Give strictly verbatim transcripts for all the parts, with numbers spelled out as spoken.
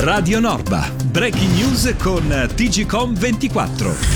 Radio Norba, breaking news con T G Com ventiquattro.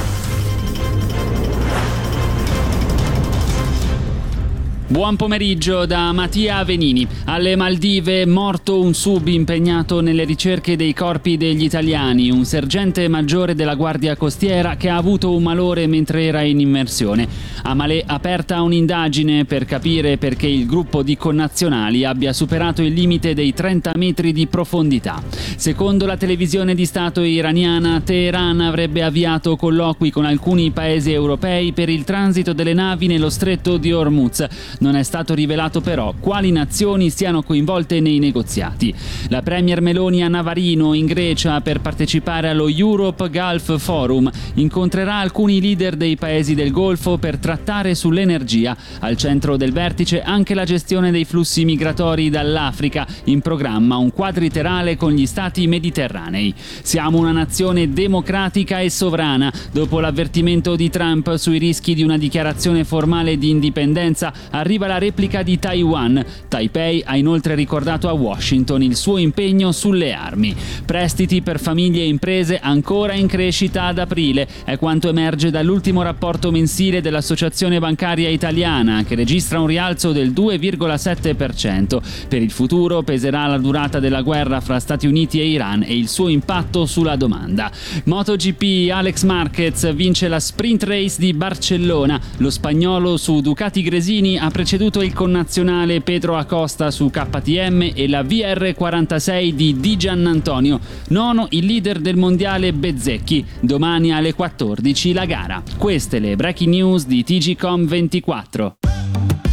Buon pomeriggio da Mattia Venini. Alle Maldive morto un sub impegnato nelle ricerche dei corpi degli italiani, un sergente maggiore della Guardia Costiera che ha avuto un malore mentre era in immersione. A Malé aperta un'indagine per capire perché il gruppo di connazionali abbia superato il limite dei trenta metri di profondità. Secondo la televisione di Stato iraniana, Teheran avrebbe avviato colloqui con alcuni paesi europei per il transito delle navi nello stretto di Hormuz. Non è stato rivelato però quali nazioni siano coinvolte nei negoziati. La premier Meloni a Navarino, in Grecia, per partecipare allo Europe Gulf Forum. Incontrerà alcuni leader dei paesi del Golfo per trattare sull'energia. Al centro del vertice anche la gestione dei flussi migratori dall'Africa. In programma un quadriterale con gli stati mediterranei. Siamo una nazione democratica e sovrana. Dopo l'avvertimento di Trump sui rischi di una dichiarazione formale di indipendenza, arriva la replica di Taiwan. Taipei ha inoltre ricordato a Washington il suo impegno sulle armi. Prestiti per famiglie e imprese ancora in crescita ad aprile. È quanto emerge dall'ultimo rapporto mensile dell'Associazione Bancaria Italiana, che registra un rialzo del due virgola sette per cento. Per il futuro peserà la durata della guerra fra Stati Uniti e Iran e il suo impatto sulla domanda. MotoGP, Alex Marquez vince la sprint race di Barcellona. Lo spagnolo su Ducati Gresini ha preceduto il connazionale Pedro Acosta su K T M e la V R quarantasei di Di Giannantonio. Nono il leader del mondiale Bezzecchi. Domani alle quattordici la gara. Queste le breaking news di T G Com ventiquattro.